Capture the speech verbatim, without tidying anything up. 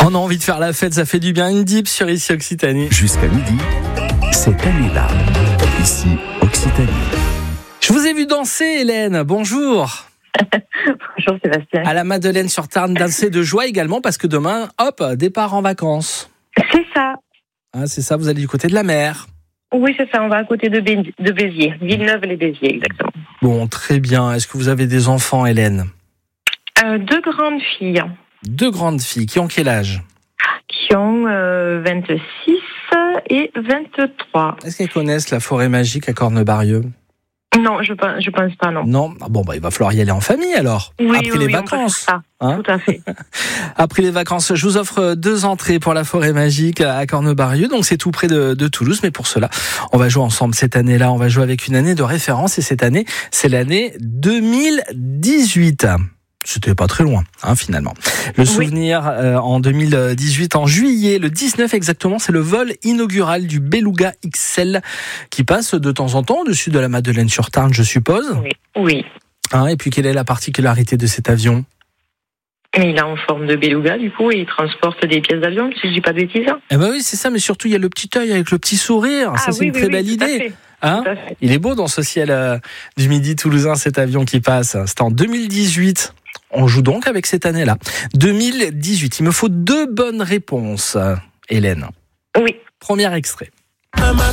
On a envie de faire la fête, ça fait du bien. Une dip sur Ici Occitanie. Jusqu'à midi, cette année-là, Ici Occitanie. Je vous ai vu danser, Hélène. Bonjour. Bonjour Sébastien. À la Madeleine sur Tarn, danser de joie également parce que demain, hop, départ en vacances. C'est ça. Ah, c'est ça, vous allez du côté de la mer. Oui, c'est ça. On va à côté de, Bé- de Béziers. Villeneuve-les-Béziers, exactement. Bon, très bien. Est-ce que vous avez des enfants, Hélène ? Euh, deux grandes filles Deux grandes filles. Qui ont quel âge ? qui ont euh, vingt-six et vingt-trois. Est-ce qu'elles connaissent la forêt magique à Cornebarieux ? Non, je pense, je pense pas, non. Non. Ah bon, bah, il va falloir y aller en famille alors. Oui, Après oui, les oui, on peut vacances. faire ça. Hein ? Tout à fait. Après les vacances, je vous offre deux entrées pour la forêt magique à Cornebarieux. Donc c'est tout près de, de Toulouse. Mais pour cela, on va jouer ensemble cette année-là. On va jouer avec une année de référence. Et cette année, c'est l'année deux mille dix-huit. C'était pas très loin, hein, finalement. Le souvenir, oui. euh, en deux mille dix-huit, en juillet, le dix-neuf exactement, c'est le vol inaugural du Beluga X L qui passe de temps en temps au-dessus de la Madeleine sur Tarn, je suppose. Oui. oui. Hein, et puis, quelle est la particularité de cet avion ? Il est en forme de beluga, du coup, et il transporte des pièces d'avion, si je dis pas de bêtises. Eh ben oui, c'est ça, mais surtout, il y a le petit œil avec le petit sourire. Ah, ça, c'est oui, une oui, très oui, belle tout idée. À fait. Hein ? Tout à fait. Il est beau dans ce ciel euh, du midi toulousain, cet avion qui passe. C'était en deux mille dix-huit. On joue donc avec cette année-là. deux mille dix-huit. Il me faut deux bonnes réponses, Hélène. Oui. Premier extrait.